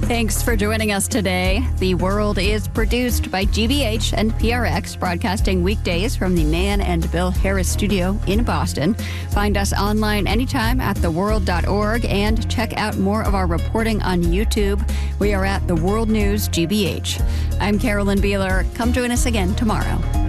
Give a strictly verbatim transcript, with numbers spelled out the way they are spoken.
Thanks for joining us today. The World is produced by G B H and P R X, broadcasting weekdays from the Nan and Bill Harris studio in Boston. Find us online anytime at the world dot org and check out more of our reporting on YouTube. We are at The World News G B H. I'm Carolyn Beeler. Come join us again tomorrow.